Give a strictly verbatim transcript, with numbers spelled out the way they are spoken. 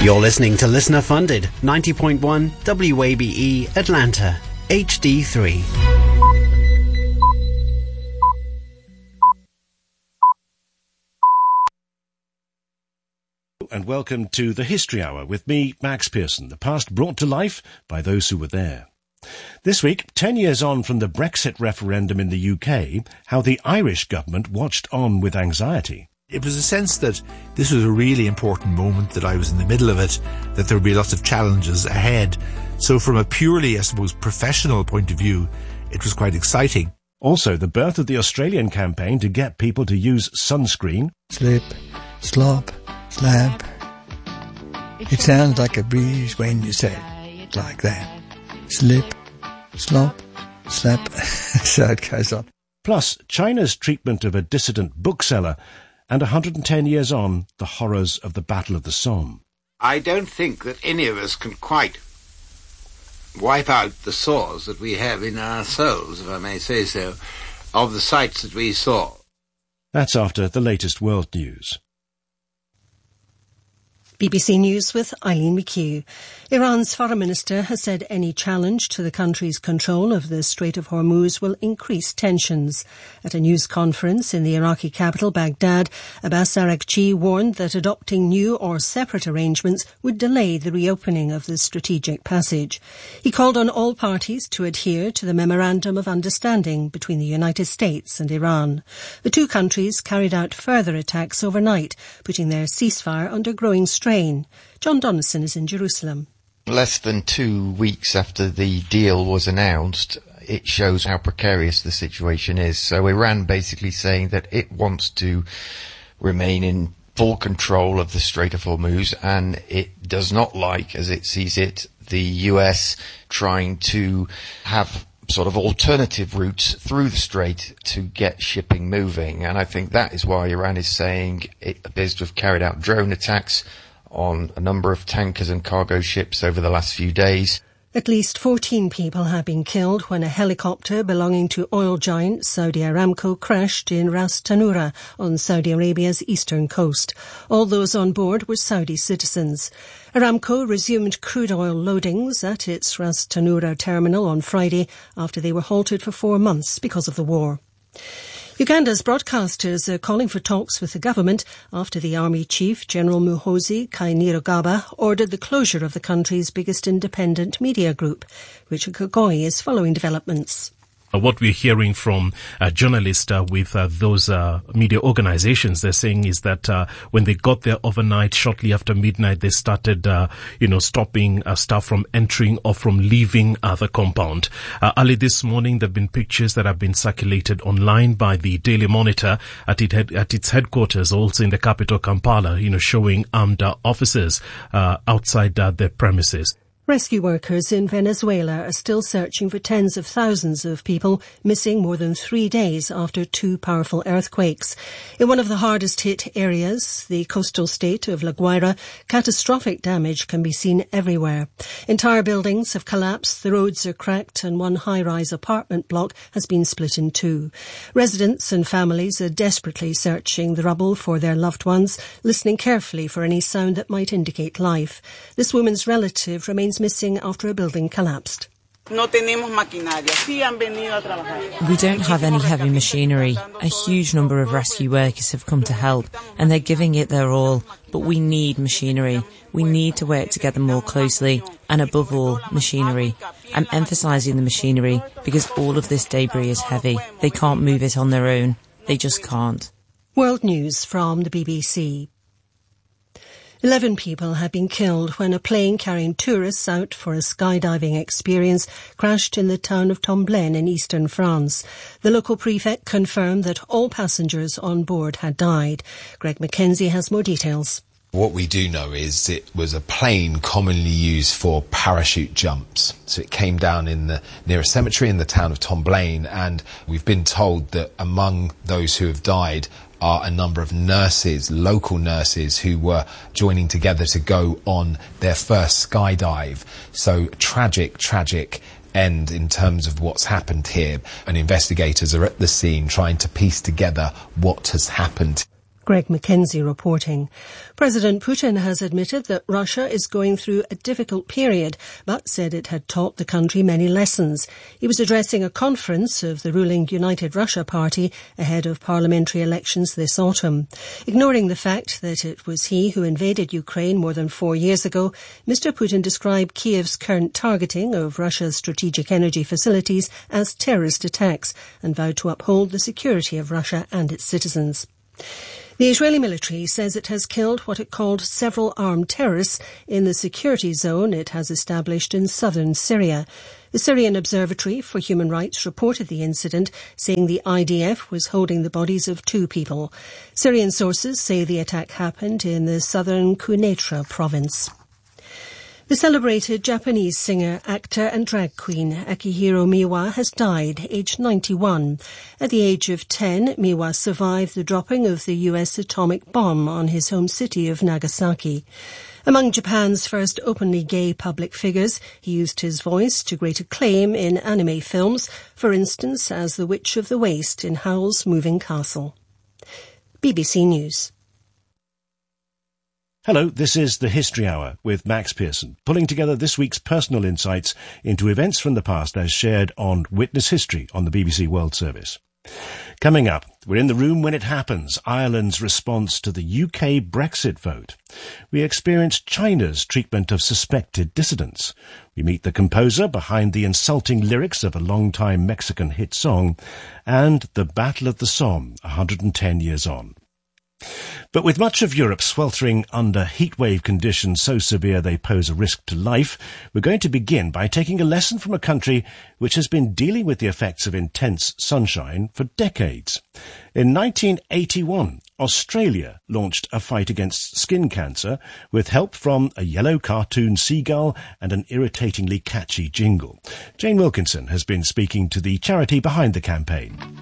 You're listening to Listener Funded, ninety point one W A B E Atlanta, H D three. And welcome to the History Hour with me, Max Pearson, the past brought to life by those who were there. This week, ten years on from the Brexit referendum in the U K, how the Irish government watched on with anxiety. It was a sense that this was a really important moment, that I was in the middle of it, that there would be lots of challenges ahead. So from a purely, I suppose, professional point of view, it was quite exciting. Also, the birth of the Australian campaign to get people to use sunscreen. Slip, slop, slap. It sounds like a breeze when you say it like that. Slip, slop, slap. So it goes on. Plus, China's treatment of a dissident bookseller, and one hundred ten years on, the horrors of the Battle of the Somme. I don't think that any of us can quite wipe out the sores that we have in our souls, if I may say so, of the sights that we saw. That's after the latest world news. B B C News with Eileen McHugh. Iran's foreign minister has said any challenge to the country's control of the Strait of Hormuz will increase tensions. At a news conference in the Iraqi capital, Baghdad, Abbas Araghchi warned that adopting new or separate arrangements would delay the reopening of the strategic passage. He called on all parties to adhere to the Memorandum of Understanding between the United States and Iran. The two countries carried out further attacks overnight, putting their ceasefire under growing strain. John Donaldson is in Jerusalem. Less than two weeks after the deal was announced, it shows how precarious the situation is. So Iran basically saying that it wants to remain in full control of the Strait of Hormuz, and it does not like, as it sees it, the U S trying to have sort of alternative routes through the strait to get shipping moving. And I think that is why Iran is saying it appears to have carried out drone attacks on a number of tankers and cargo ships over the last few days. At least fourteen people have been killed when a helicopter belonging to oil giant Saudi Aramco crashed in Ras Tanura on Saudi Arabia's eastern coast. All those on board were Saudi citizens. Aramco resumed crude oil loadings at its Ras Tanura terminal on Friday after they were halted for four months because of the war. Uganda's broadcasters are calling for talks with the government after the army chief, General Muhoozi Kainerugaba, ordered the closure of the country's biggest independent media group. Richard Kagoi is following developments. What we're hearing from uh, journalists uh, with uh, those uh, media organizations, they're saying is that uh, when they got there overnight, shortly after midnight, they started, uh, you know, stopping uh, staff from entering or from leaving uh, the compound. Uh, early this morning, there have been pictures that have been circulated online by the Daily Monitor at, it head, at its headquarters, also in the capital, Kampala, you know, showing armed uh, officers uh, outside uh, their premises. Rescue workers in Venezuela are still searching for tens of thousands of people missing more than three days after two powerful earthquakes. In one of the hardest hit areas, the coastal state of La Guaira, catastrophic damage can be seen everywhere. Entire buildings have collapsed, the roads are cracked, and one high-rise apartment block has been split in two. Residents and families are desperately searching the rubble for their loved ones, listening carefully for any sound that might indicate life. This woman's relative remains missing after a building collapsed. We don't have any heavy machinery. A huge number of rescue workers have come to help, and they're giving it their all. But we need machinery. We need to work together more closely, and above all, machinery. I'm emphasising the machinery because all of this debris is heavy. They can't move it on their own. They just can't. World News from the B B C. Eleven people have been killed when a plane carrying tourists out for a skydiving experience crashed in the town of Tomblaine in eastern France. The local prefect confirmed that all passengers on board had died. Greg Mackenzie has more details. What we do know is it was a plane commonly used for parachute jumps. So it came down in the near a cemetery in the town of Tomblaine, and we've been told that among those who have died are a number of nurses, local nurses, who were joining together to go on their first skydive. So tragic, tragic end in terms of what's happened here. And investigators are at the scene trying to piece together what has happened. Greg Mackenzie reporting. President Putin has admitted that Russia is going through a difficult period, but said it had taught the country many lessons. He was addressing a conference of the ruling United Russia Party ahead of parliamentary elections this autumn. Ignoring the fact that it was he who invaded Ukraine more than four years ago, Mister Putin described Kiev's current targeting of Russia's strategic energy facilities as terrorist attacks and vowed to uphold the security of Russia and its citizens. The Israeli military says it has killed what it called several armed terrorists in the security zone it has established in southern Syria. The Syrian Observatory for Human Rights reported the incident, saying the I D F was holding the bodies of two people. Syrian sources say the attack happened in the southern Quneitra province. The celebrated Japanese singer, actor and drag queen Akihiro Miwa has died, aged ninety-one. At the age of ten, Miwa survived the dropping of the U S atomic bomb on his home city of Nagasaki. Among Japan's first openly gay public figures, he used his voice to great acclaim in anime films, for instance as the Witch of the Waste in Howl's Moving Castle. B B C News. Hello, this is the History Hour with Max Pearson, pulling together this week's personal insights into events from the past as shared on Witness History on the B B C World Service. Coming up, we're in the room when it happens, Ireland's response to the U K Brexit vote. We experience China's treatment of suspected dissidents. We meet the composer behind the insulting lyrics of a long-time Mexican hit song, and the Battle of the Somme, one hundred ten years on. But with much of Europe sweltering under heatwave conditions so severe they pose a risk to life, we're going to begin by taking a lesson from a country which has been dealing with the effects of intense sunshine for decades. In nineteen eighty-one, Australia launched a fight against skin cancer with help from a yellow cartoon seagull and an irritatingly catchy jingle. Jane Wilkinson has been speaking to the charity behind the campaign.